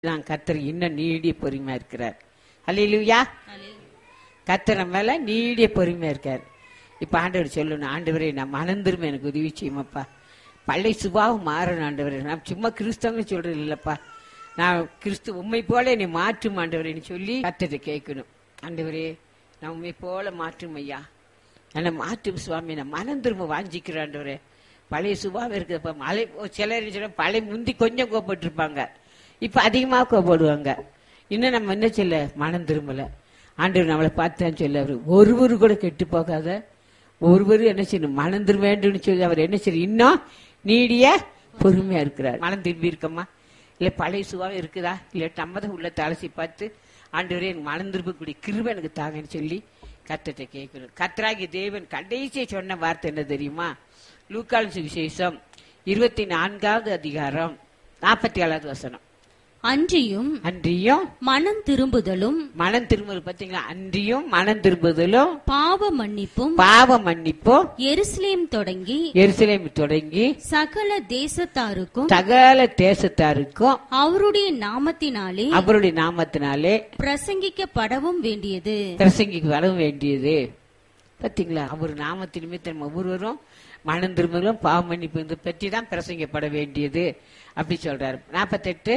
நான் கர்த்தர் இன்னும் நீடிய பொறுமையா இருக்கிறார். அல்லேலூயா. கர்த்தர் நம்ம மேல நீடிய பொறுமையா இருக்கார். இப்ப ஆண்டவர் சொல்லணும், ஆண்டவரே நான் மனந்திரும்ப எனக்கு உதவி செய்யுமாப்பா, பழைய சுபாவம் மாறணும் ஆண்டவரே. நான் சும்மா கிறிஸ்தவங்க சொல்றது இல்லப்பா, நான் கிறிஸ்து உண்மை போல என்னை மாற்றும் ஆண்டவரேன்னு சொல்லி கர்த்தரை கேட்கணும். ஆண்டவரே நான் உண்மை போல மாற்றும் ஐயா, என்னை மாற்றும் சுவாமி, நான் மனம் திரும்ப வாஞ்சிக்கிறேன் ஆண்டவரே. பழைய சுபாவம் இருக்குதுப்பா. மழை சிலர் சொல்ல பழைய முந்தி கொஞ்சம் கோபப்பட்டிருப்பாங்க, இப்ப அதிகமாக கோபப்படுவாங்க. இன்னும் நம்ம என்ன சொல்ல, மனம் திரும்பல. ஆண்டவர் நம்மளை பார்த்தான்னு சொல்ல, அவர் ஒருவரு கூட கெட்டு போகாத, ஒருவரு என்ன செய்யணும், மனம் திரும்ப வேண்டும் சொல்லி அவர் என்ன செய்யணும், இன்னும் நீடிய பொறுமையா இருக்கிறார். மனம் திரும்பி இருக்கமா, இல்ல பழைய சுபாவம் இருக்குதா, இல்ல நம்ம தான் உள்ள தலசி பார்த்து ஆண்டவரே எனக்கு மனம் திரும்பக்கூடிய கிருபை எனக்கு தாங்கன்னு சொல்லி கர்த்தரை கேட்கணும். கர்த்தராகிய தேவன் கடைசியை சொன்ன வார்த்தை என்ன தெரியுமா? லூக்கால் சுவிசேஷம் 24வது அதிகாரம் 47வது வசனம். அன்றியும் மனம் திரும்புதலும், மனம் திரும்புதல் பாத்தீங்களா, அன்றியும் மனம் திரும்புதலும் பாவ மன்னிப்பும் எருசலேம் தொடங்கி சகல தேசத்தாருக்கும் அவருடைய நாமத்தினாலே பிரசங்கிக்கப்படவும் வேண்டியது. பாத்தீங்களா, அவர் நாமத்தின் நிமித்தம் ஒவ்வொருவரும் மனம் திரும்புதலும் பாவ மன்னிப்பு இதை பற்றி தான் பிரசங்கிக்கப்பட வேண்டியது அப்படி சொல்றாரு. 48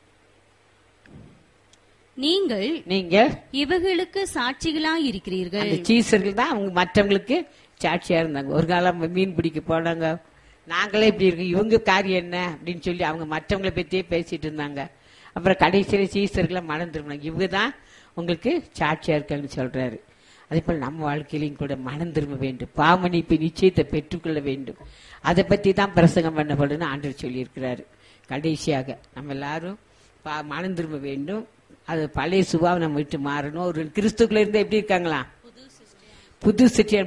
நீங்கள் இவர்களுக்கு சாட்சிகளாய் இருக்கிறீர்கள். சீசர்கள் தான் அவங்க மற்றவங்களுக்கு சாட்சியா இருந்தாங்க. ஒரு காலம் மீன் பிடிக்க போனாங்க, நாங்களே இப்படி இருக்கு, இவங்க காரியம் என்ன அப்படின்னு சொல்லி அவங்க மற்றவங்களை பத்தியே பேசிட்டு இருந்தாங்க. அப்புறம் கடைசியில சீசர்களை மனம் திரும்பினாங்க, இவங்க தான் உங்களுக்கு சாட்சியா இருக்காங்கன்னு சொல்றாரு. அதே போல நம்ம வாழ்க்கையிலையும் கூட மனம் திரும்ப வேண்டும், பாவமன்னிப்பு நிச்சயத்தை பெற்றுக்கொள்ள வேண்டும். அதை பத்தி தான் பிரசங்கம் பண்ணப்படுன்னு ஆண்டவர் சொல்லி இருக்கிறாரு. கடைசியாக நம்ம எல்லாரும் மனம் திரும்ப வேண்டும். அது பழைய சுபாவம் நம்ம விட்டு மாறணும். ஒரு கிறிஸ்துக்குள்ள இருந்தா எப்படி இருக்காங்களா, புது சிற்றியன்,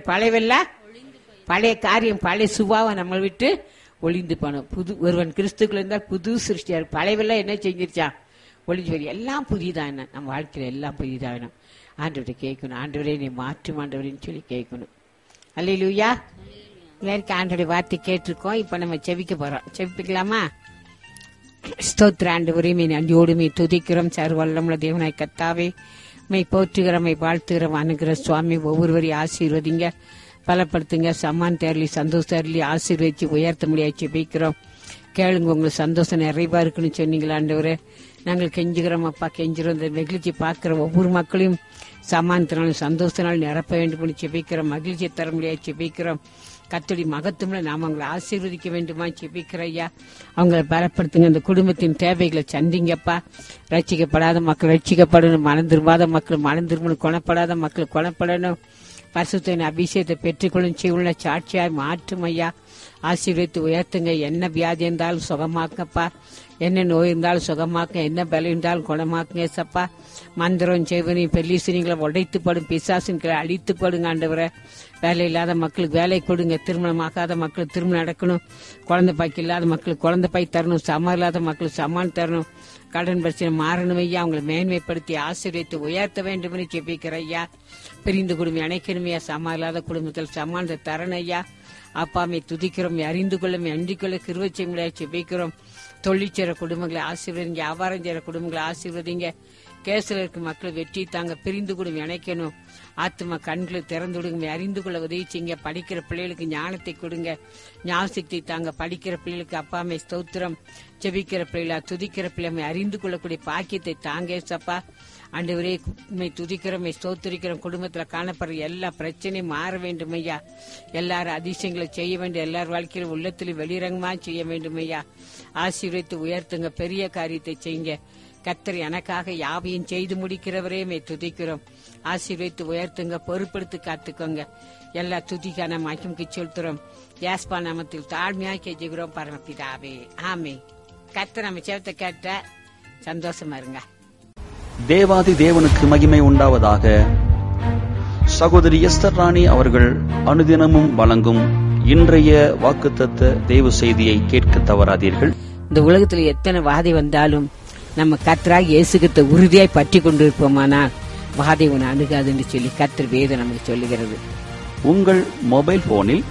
பழைய காரியம் பழைய சுபாவம் நம்ம விட்டு ஒளிந்து போனோம். ஒருவன் கிறிஸ்துக்குள்ள இருந்தால் புது சிருஷ்டியார், பழையவெல்லாம் என்ன செஞ்சிருச்சான், ஒளிஞ்சு. எல்லாம் புதிதான நம்ம வாழ்க்கையில எல்லாம் புதிதாகணும். ஆண்டவரை கேட்கணும், ஆண்டவரே நீ மாற்றும் ஆண்டவரேன்னு சொல்லி கேட்கணும். அல்லேலூயா. எல்லாருக்கும் ஆண்டவருடைய வார்த்தை கேட்டிருக்கோம். இப்ப நம்ம செவிக்க போறோம். செவிப்பிக்கலாமா? ஸ்தோத்திர ஆண்டவரே, நன்றியோடு துதிக்கிறோம். சர்வல்லமுள்ள தேவனாய் கர்த்தாவே, போற்றுகிறோம், வாழ்த்துகிறோம். அனுகிற சுவாமி ஒவ்வொருவரையும் ஆசீர்வதிங்க, பலப்படுத்துங்க, சமான் தேரலி சந்தோஷ தேரலி ஆசீர்வதிச்சு உயர்த்த முடியாச்சு ஜெபிக்கிறோம். கேளுங்க, உங்களுக்கு சந்தோஷம் நிறைவா இருக்குன்னு சொன்னீங்களா ஆண்டவரே. நாங்கள் கெஞ்சுகிறோம் அப்பா, கெஞ்சுறோம். இந்த மகிழ்ச்சி பார்க்கிற ஒவ்வொரு மக்களையும் சமானத்தினாலும் சந்தோஷத்தினாலும் நிரப்ப வேண்டும் ஜெபிக்கிறோம். மகிழ்ச்சியை தர முடியாது ஜெபிக்கிறோம். கர்த்தருடைய மகத்துவம்ல நாம் அவங்களை ஆசீர்வதிக்க வேண்டுமா ஜெபிக்கிற ஐயா. அவங்களை பலப்படுத்துங்க, இந்த குடும்பத்தின் தேவைகளை சந்திங்கப்பா. ரட்சிக்கப்படாத மக்கள் ரட்சிக்கப்படணும், மனம் திரும்பாத மக்கள் மனம் திரும்பணும், குணப்படாத மக்கள் குணப்படணும். பரிசுத்தத்தின் அபிஷேகத்தை பெற்றுக்கொள்ளும் செய்யுள்ள சாட்சியாய் மாற்றும் ஐயா. ஆசீர்வதித்து உயர்த்துங்க. என்ன வியாதி இருந்தாலும் சுகமாக்கப்பா, என்ன நோய் இருந்தாலும் சுகமாக்க, என்ன பலம் இருந்தாலும் குணமாக்குங்க சப்பா. மந்திரம் செய்வனையும் பெல்லீசனிகளை உடைத்துப்படும், பிசாசின்களை அழித்துப்படுங்க ஆண்டவரை. வேலை இல்லாத மக்களுக்கு வேலை கொடுங்க, திருமணமாகாத மக்களுக்கு திருமணம் நடக்கணும், குழந்தை பாய்க்கு இல்லாத மக்களுக்கு குழந்தை பாய் தரணும், சமான் இல்லாத மக்களுக்கு சமான் தரணும், கடன் பிரச்சனை மாறணும் ஐயா. அவங்களை மேன்மைப்படுத்தி ஆசீர்வதித்து உயர்த்த வேண்டும் என்று ஜெபிக்கிற ஐயா. பிரிந்து குடும்பம் அணைக்கணுமையா, சமான் இல்லாத குடும்பத்தில் சமானத்தை தரணும் ஐயா. அப்பாமை துதிக்கிறோம், அறிந்து கொள்ளும், அண்டிக் கொள்ள கிருவச்சை முடியாது ஜெபிக்கிறோம். தொழில் செய்கிற குடும்பங்களை ஆசீர்வதிங்க, வியாபாரம் செய்கிற குடும்பங்களை ஆசீர்வதிங்க. கேசில் இருக்க மக்கள் வெற்றி தாங்க, பிரிந்து கொடுங்க, இணைக்கணும். ஆத்மா கண்களை திறந்து விடுங்க, அறிந்து கொள்ள உதவி செய்யுங்க. படிக்கிற பிள்ளைகளுக்கு ஞானத்தை கொடுங்க, ஞாபகத்தை தாங்க. படிக்கிற பிள்ளைகளுக்கு அப்பாமை ஸ்தோத்திரம். செபிக்கிற பிள்ளைகளா துதிக்கிற பிள்ளைமை அறிந்து கொள்ளக்கூடிய பாக்கியத்தை தாங்க சப்பா. ஆண்டவரே துதிக்கிறோம், ஸ்தோத்திரிக்கிறோம். குடும்பத்தில் காணப்படுற எல்லா பிரச்சனையும் மாற வேண்டும் ஐயா. எல்லாரும் அதிசயங்களை செய்ய வேண்டும், எல்லார் வாழ்க்கையிலும் உள்ளத்திலும் வெளிரங்கமா செய்ய வேண்டும் ஐயா. ஆசீர்வதித்து உயர்த்துங்க, பெரிய காரியத்தை செய்யுங்க. கர்த்தர் எனக்காக யாவையும் செய்து முடிக்கிறவரே துதிக்கிறோம். ஆசீர்வதித்து உயர்த்துங்க, பொறுப்படுத்தி காத்துக்கோங்க. எல்லா துதிக்கான மகிமைக்கு செலுத்துறோம். யாஸ்பா நாமத்தில் தாழ்மையாக கெஞ்சுகிறோம் பரமபிதாவே, ஆமே. கர்த்தர் நம்ம சேவத்தை கேட்ட சந்தோஷமா இருங்க. தேவாதி தேவனுக்கு மகிமை உண்டாவதாக. சகோதரி எஸ்தர் ராணி அவர்கள் அனுதினமும் வழங்கும் இன்றைய வாக்குத்தத்த தேவ செய்தியை கேட்க தவறாதீர்கள். இந்த உலகத்துல எத்தனை வாதை வந்தாலும் நம்ம கர்த்தராக இயேசுகிட்ட உறுதியாய் பற்றி கொண்டிருப்போமானால் வாதை உன்னை அணுகாதுன்னு சொல்லி கர்த்தர் வேதம் நமக்கு சொல்லுகிறது. உங்கள் மொபைல் போனில்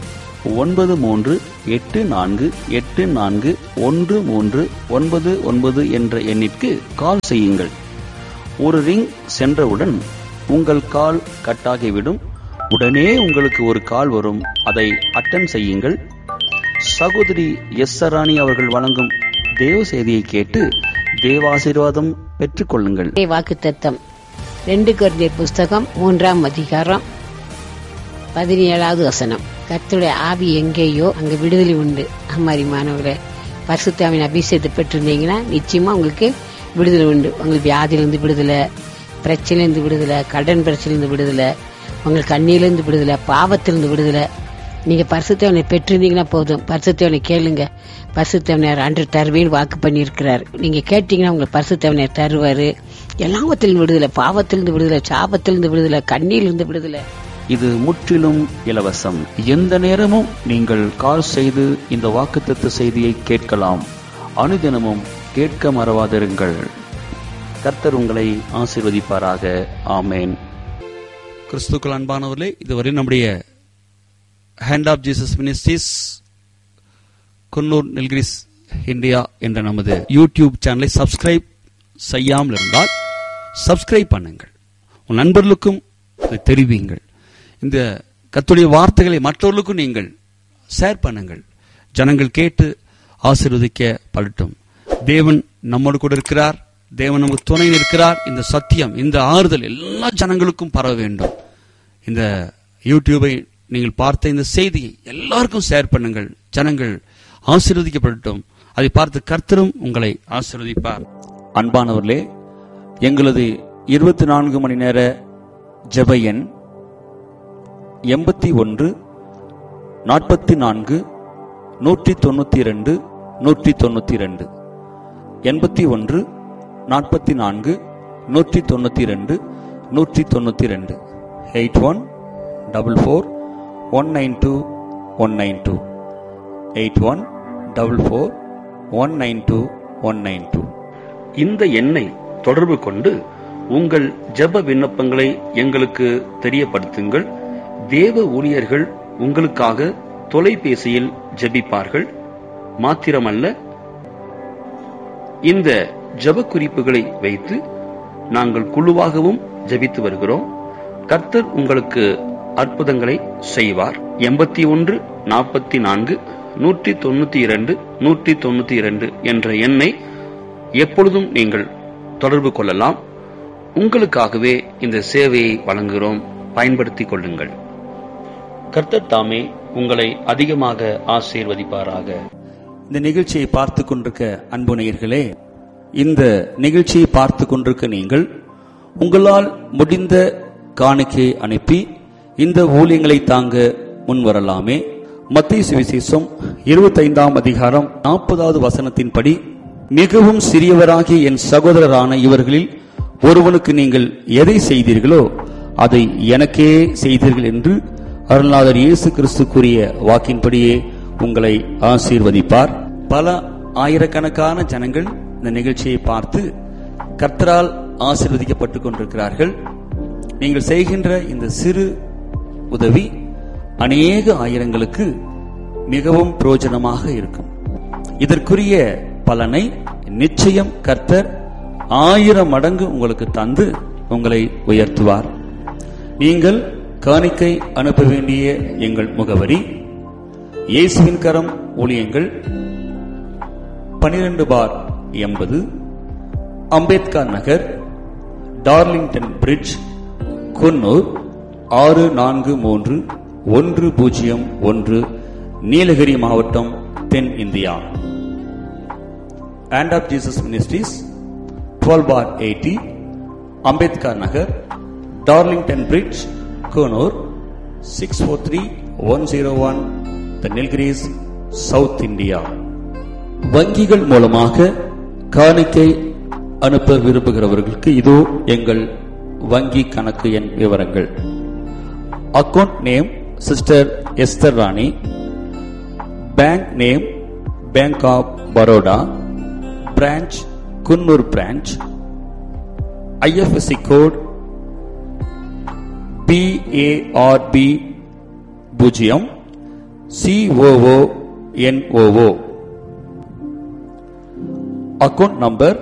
9384813999 என்ற எண்ணிற்கு கால் செய்யுங்கள். ஒரு ரிங் சென்றவுடன் உங்கள் கால் கட்டாகிவிடும். உடனே உங்களுக்கு ஒரு கால் வரும். அதை அட்டெண்ட் செய்யுங்கள். சகோதரி எஸ்தர் ராணி அவர்கள் வழங்கும் தேவ செய்தியை கேட்டு தேவாசீர்வாதம் பெற்றுக் கொள்ளுங்கள். வாக்குத்தத்தம் 2 கொரிந்தியர் புஸ்தகம் 3ஆம் அதிகாரம் 17வது வசனம். கர்த்தருடைய ஆவி எங்கேயோ அங்க விடுதலை உண்டு. அம்மாரி மாணவர்களே, பரிசுத்த ஆவியின் அபிஷேகத்தை பெற்றிருந்தீங்கன்னா நிச்சயமா உங்களுக்கு விடுதலை உண்டு. உங்களுக்கு வியாதியிலிருந்து விடுதலை, பிரச்சனையிலிருந்து விடுதலை, கடன் பிரச்சனையிலிருந்து விடுதலை, உங்களுக்கு கண்ணியிலிருந்து விடுதலை, பாவத்திலிருந்து விடுதலை. நீங்க பரிசுத்தவனை பெற்றிருந்தீங்கன்னா போதும். பரிசுத்தவனை கேளுங்க. பரிசுத்தவனர் அன்று தருவேன்னு வாக்கு பண்ணியிருக்கிறார். நீங்க கேட்டீங்கன்னா உங்களுக்கு பரிசுத்தவனர் தருவாரு. எல்லாவத்திலிருந்து விடுதலை, பாவத்திலிருந்து விடுதலை, சாபத்திலிருந்து விடுதலை, கண்ணியிலிருந்து விடுதலை. இது முற்றிலும் இலவசம். எந்த நேரமும் நீங்கள் கால் செய்து இந்த வாக்குத்தத்த செய்தியை கேட்கலாம். அனுதினமும் கேட்க மறவாதிருங்கள். கர்த்தர் உங்களை ஆசீர்வதிப்பாராக. ஆமேன். கிறிஸ்துக்கள் அன்பானவர்களே, இதுவரை நம்முடைய hand of Jesus ministries Coonoor Nilgiris India என்ற நமது யூடியூப் சேனலை சப்ஸ்கிரைப் செய்யாமல் இருந்தால் சப்ஸ்கிரைப் பண்ணுங்கள். உன் நண்பர்களுக்கும் அதை தெரிவிங்கள். இந்த கர்த்தருடைய வார்த்தைகளை மற்றவர்களுக்கும் நீங்கள் ஷேர் பண்ணுங்கள். ஜனங்கள் கேட்டு ஆசீர்வதிக்கப்படட்டும். தேவன் நம்மோடு கூட இருக்கிறார். தேவன் நமக்கு துணை இருக்கிறார். இந்த சத்தியம், இந்த ஆறுதல் எல்லா ஜனங்களுக்கும் பரவ வேண்டும். இந்த யூடியூபை நீங்கள் பார்த்த இந்த செய்தியை எல்லாருக்கும் ஷேர் பண்ணுங்கள். ஜனங்கள் ஆசீர்வதிக்கப்படட்டும். அதை பார்த்து கர்த்தரும் உங்களை ஆசீர்வதிப்பார். அன்பானவர்களே, எங்களது 24 மணி நேர ஜெப எண் 81 44 192 192 81 44 192 192 8144192192 8144192192. இந்த எண்ணை தொடர்பு கொண்டு உங்கள் ஜெப விண்ணப்பங்களை எங்களுக்கு தெரியப்படுத்துங்கள். தேவ ஊழியர்கள் உங்களுக்காக தொலைபேசியில் ஜெபிப்பார்கள். மாத்திரமல்ல, இந்த ஜெப குறிப்புகளை வைத்து நாங்கள் குழுவாகவும் ஜெபித்து வருகிறோம். கர்த்தர் உங்களுக்கு அற்புதங்களை செய்வார். 81 44 192 192 என்ற எண்ணை எப்பொழுதும் நீங்கள் தொடர்பு கொள்ளலாம். உங்களுக்காகவே இந்த சேவையை வழங்குகிறோம். பயன்படுத்திக் கொள்ளுங்கள். கர்த்தர் தாமே உங்களை அதிகமாக ஆசீர்வதிப்பாராக. இந்த நிகழ்ச்சியை பார்த்து கொண்டிருக்க அன்பு நேயர்களே, இந்த நிகழ்ச்சியை பார்த்து கொண்டிருக்க நீங்கள் உங்களால் முடிந்த காணிக்கை அனுப்பி இந்த ஊழியங்களை தாங்க முன்வரலாமே. மத்தேயு சுவிசேஷம் 25ஆம் அதிகாரம் 40வது வசனத்தின்படி, மிகவும் சிறியவராகிய என் சகோதரரான இவர்களில் ஒருவனுக்கு நீங்கள் எதை செய்தீர்களோ அதை எனக்கே செய்தீர்கள் என்று அருள்நாதர் இயேசு கிறிஸ்து கூறிய வாக்கின்படியே உங்களை ஆசீர்வதிப்பார். பல ஆயிரக்கணக்கான ஜனங்கள் இந்த நிகழ்ச்சியை பார்த்து கர்த்தரால் ஆசீர்வதிக்கப்பட்டுக் கொண்டிருக்கிறார்கள். நீங்கள் செய்கின்ற இந்த சிறு உதவி அநேக ஆயிரங்களுக்கு மிகவும் பிரயோஜனமாக இருக்கும். இதற்குரிய பலனை நிச்சயம் கர்த்தர் 1000 மடங்கு உங்களுக்கு தந்து உங்களை உயர்த்துவார். நீங்கள் காணிக்கை அனுப்ப வேண்டிய எங்கள் முகவரி: இயேசுவின் கரம் ஊழியங்கள், 12/80 அம்பேத்கர் நகர், டார்லிங்டன் பிரிட்ஜ், குன்னூர் 643101, நீலகிரி மாவட்டம், தென் India. Hand of Jesus ministries, 12/80 Ambedkar Nagar, Darlington bridge, Coonoor 643101, the Nilgiris, south India. வங்கிகள் மூலமாக காணிக்கை அனுப்ப விரும்புகிறவர்களுக்கு இதோ எங்கள் வங்கி கணக்கு எண் விவரங்கள். Account name sister Esther Rani, bank name bank of Baroda, branch Coonoor branch, IFSC code BARB COONOO. Account number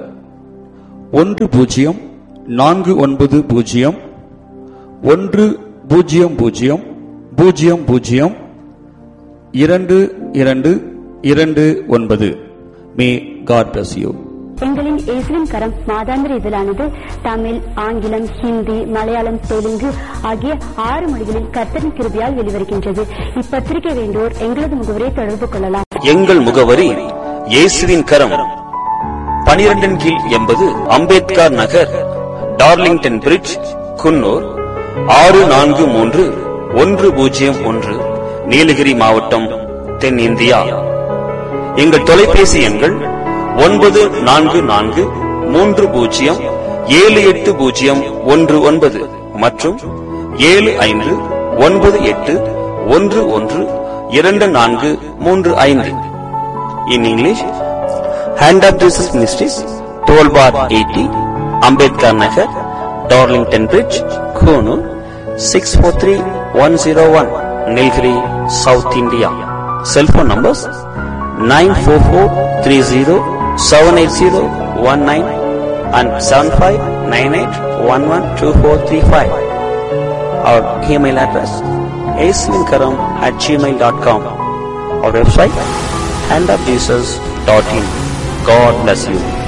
1090002229. May God bless you. எங்களின் இயேசுவின் கரம் மாதாந்திர இதழானது தமிழ், ஆங்கிலம், ஹிந்தி, மலையாளம், தெலுங்கு ஆகிய 6 மொழிகளில் கர்த்தரின் கிருபையால் வெளிவருகின்றது. இப்பத்திரிகை வேண்டுவோர் எங்களது முகவரியை தொடர்பு கொள்ளலாம். எங்கள் முகவரி இயேசுவின் கரம், 12 கீழ் 80 அம்பேத்கர் நகர், டார்லிங்டன் பிரிட்ஜ், குன்னூர் 643101, நீலகிரி மாவட்டம், தென்னிந்தியா. எங்கள் தொலைபேசி எண்கள் 9443078019 மற்றும் 7598112435. In English, Hand of Jesus Ministries, 12 bar 80, Ambedkar Nagar, Darlington Bridge, Konoor, 643101, Nilgiri, South India. Cell phone numbers 94430-78019 and 7598112435. Our email address aswinkaram@gmail.com. Our website handofjesus.in. God bless you.